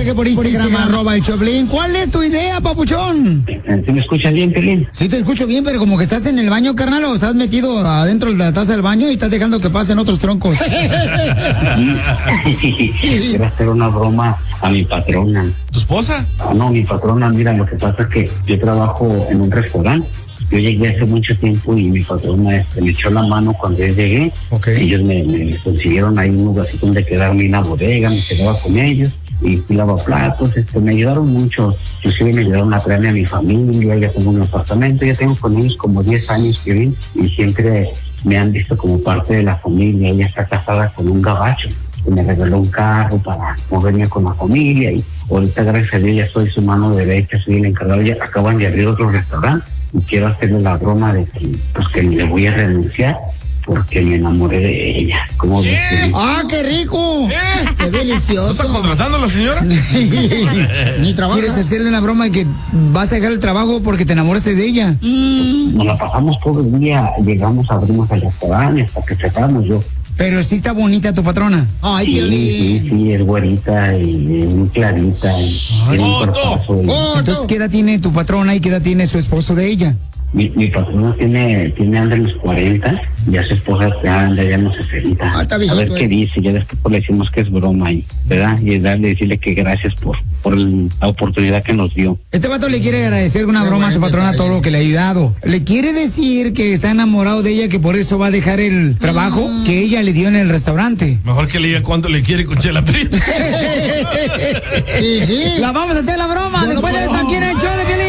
mensaje por Instagram, @el Choplin. ¿Cuál es tu idea, papuchón? ¿Sí me escuchas bien, Pelín? Sí, te escucho bien, pero como que estás en el baño, carnal, o estás metido adentro de la taza del baño y estás dejando que pasen otros troncos. Quiero hacer una broma a mi patrona. ¿Tu esposa? No, mi patrona, mira, lo que pasa es que yo trabajo en un restaurante. Yo llegué hace mucho tiempo y mi patrona me echó la mano cuando yo llegué. Okay. Ellos me consiguieron ahí un lugarcito donde quedarme en la bodega, me quedaba con ellos y lavaba platos, me ayudaron mucho, inclusive me ayudaron a traerme a mi familia, ya tengo un apartamento, ya tengo con ellos como 10 años que vine y siempre me han visto como parte de la familia. Ella está casada con un gabacho que me regaló un carro para moverme con la familia y ahorita gracias a Dios ya soy su mano derecha, soy el encargado, ya acaban de abrir otro restaurante y quiero hacerle la broma de que pues que le voy a renunciar porque me enamoré de ella. ¿Cómo ves? ¡Ah, qué rico! ¡Qué delicioso! ¿No está contratando a la señora? Ni trabajo. ¿Quieres hacerle una broma de que vas a dejar el trabajo porque te enamoraste de ella? Nos la pasamos todo el día, llegamos, abrimos el restaurante hasta que cerramos. Yo Pero sí está bonita tu patrona. Ay, sí, es güerita y muy clarita. Y tiene un cuerpazo. Entonces, ¿qué edad tiene tu patrona y qué edad tiene su esposo de ella? Mi patrona anda en los 40, ya su esposa anda ya en los 60. Está A viejito, ver qué dice, ya después le decimos que es broma, ¿verdad? Y decirle que gracias por la oportunidad que nos dio. Este vato le quiere agradecer una broma a su patrona todo lo que le ha ayudado. Le quiere decir que está enamorado de ella, que por eso va a dejar el trabajo que ella le dio en el restaurante. Mejor que le diga cuánto le quiere con Chela Prieto. Sí. La vamos a hacer la broma. Después de esto, aquí en el show de Piolín.